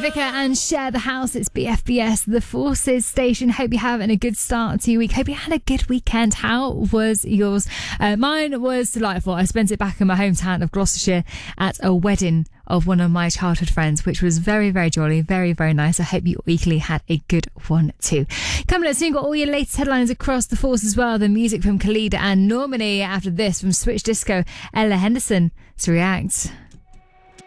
Vicar and Share the House. It's BFBS, the Forces station. Hope you're having a good start to your week. Hope you had a good weekend. How was yours? Mine was delightful. I spent it back in my hometown of Gloucestershire at a wedding of one of my childhood friends, which was very, very jolly, very, very nice. I hope you equally had a good one too. Coming up soon, got all your latest headlines across the force as well. The music from Khalid and Normani. After this, from Switch Disco, Ella Henderson to React.